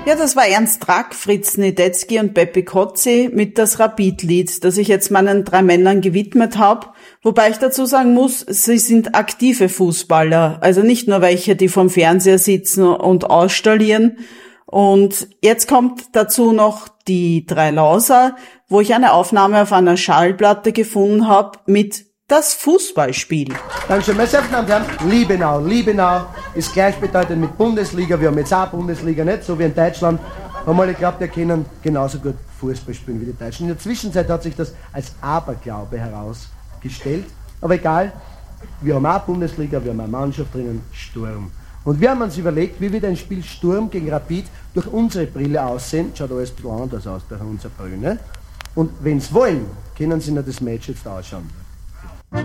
Ja, das war Ernst Track, Fritz Niedetzky und Beppi Kotzi mit das Rapid-Lied, das ich jetzt meinen 3 Männern gewidmet habe. Wobei ich dazu sagen muss, sie sind aktive Fußballer, also nicht nur welche, die vorm Fernseher sitzen und ausstallieren. Und jetzt kommt dazu noch die 3 Lauser, wo ich eine Aufnahme auf einer Schallplatte gefunden habe mit das Fußballspiel. Dankeschön, meine sehr verehrten Damen und Herren. Liebenau. Liebenau ist gleichbedeutend mit Bundesliga. Wir haben jetzt auch Bundesliga, nicht so wie in Deutschland. Haben alle geglaubt, wir können genauso gut Fußball spielen wie die Deutschen. In der Zwischenzeit hat sich das als Aberglaube herausgestellt. Aber egal, wir haben auch Bundesliga, wir haben eine Mannschaft drinnen, Sturm. Und wir haben uns überlegt, wie wird ein Spiel Sturm gegen Rapid durch unsere Brille aussehen. Schaut alles ein bisschen anders aus bei unserer Brille. Und wenn Sie wollen, können Sie noch das Match jetzt ausschauen.